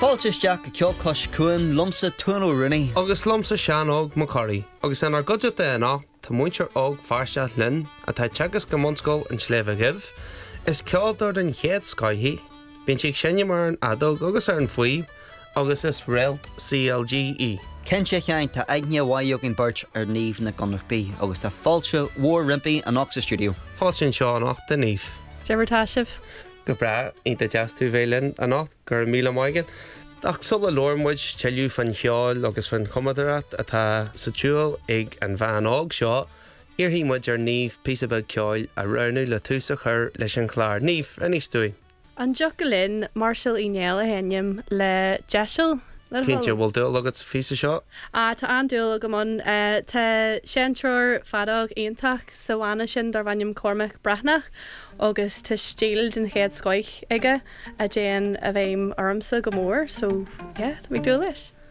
Fáilteteach go ceol cos cuain lomsa túin ó rinne. Agus lomsa sean óg mo choirí. Agus an ar godte déna tá muintear óg farste linn a tá teagas go monscoil an sléimh gibh. Is ceoltar den chéad scaithí, bíonn siag sinne mar an adóg agus ar an faoi, agus is réalt CLGE. Cén sé cheann tá aithne bhaíog in beirt ar níomh na gonachtaí agus tá fáilte mhór rimpaí an Oxa Studio. Fáil sin seo nach den níomh. Debertáisih. Go bra ínta deas tú bhélinn a nacht gur míle maigin. Ach sulla lormid teilú fan cheáil agus fan comadarat atá sa túil ag an bhean ág seo, hí muid ar níomh písabal ceáil a rarnú le túsa chur leis an chláir níomh a níos túi. An Jocalyn Marshall Inéal a henim le Jeshel. Cínte bhfuil dul agad sa físa seo? Tá an dúil go man tá seantrúir fadog aontaach sa bhhaine sin dar bhainnim Cormac Brathnach agus tá stíl den chéad scoich aige a déan a bhéim ormsa go mór, so tá mé dúil leis.